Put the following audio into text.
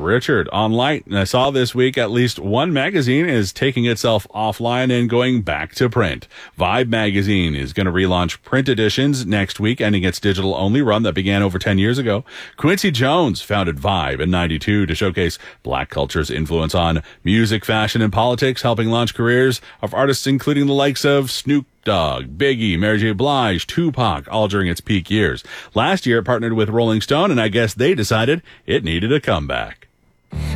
Richard, on Light, and I saw this week at least one magazine is taking itself offline and going back to print. Vibe magazine is going to relaunch print editions next week, ending its digital-only run that began over 10 years ago. Quincy Jones founded Vibe in 92 to showcase black culture's influence on music, fashion, and politics, helping launch careers of artists including the likes of Snoop Dogg, Biggie, Mary J. Blige, Tupac, all during its peak years. Last year, it partnered with Rolling Stone, and I guess they decided it needed a comeback.